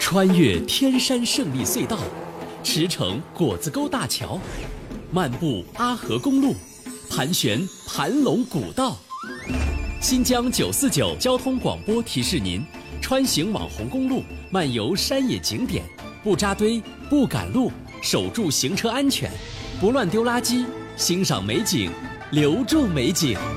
穿越天山胜利隧道，驰骋果子沟大桥，漫步阿河公路，盘旋盘龙古道。新疆949交通广播提示您：穿行网红公路，漫游山野景点，不扎堆，不赶路，守住行车安全，不乱丢垃圾，欣赏美景，留住美景。